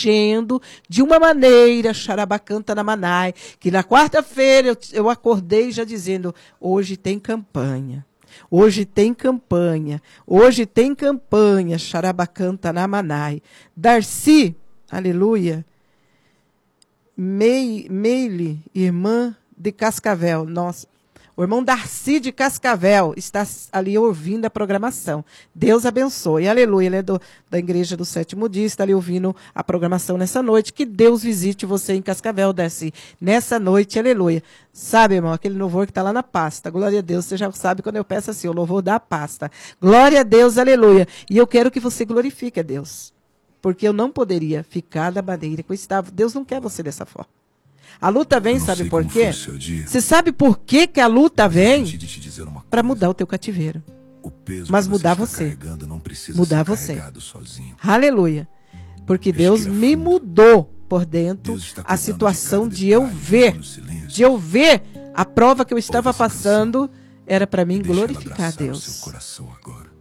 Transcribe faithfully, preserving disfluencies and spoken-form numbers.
enchendo de uma maneira, xarabacanta na manai, que na quarta-feira eu, eu acordei já dizendo, hoje tem campanha. Hoje tem campanha, hoje tem campanha, xarabacanta na manai. Darcy, aleluia, Mei, Meile, irmã de Cascavel, nossa, o irmão Darcy de Cascavel está ali ouvindo a programação. Deus abençoe, aleluia, ele é do, da Igreja do Sétimo Dia, está ali ouvindo a programação nessa noite, que Deus visite você em Cascavel, Darcy, nessa noite, aleluia. Sabe, irmão, aquele louvor que está lá na pasta, glória a Deus, você já sabe quando eu peço assim, o louvor da pasta, glória a Deus, aleluia, e eu quero que você glorifique a Deus, porque eu não poderia ficar da maneira que eu estava, Deus não quer você dessa forma. A luta vem, sabe por quê? Você sabe por que, que a luta vem? Para mudar o teu cativeiro. Mas mudar você. Mudar você. Aleluia. Porque Deus me mudou por dentro a situação de eu ver. De eu ver a prova que eu estava passando era para mim glorificar a Deus.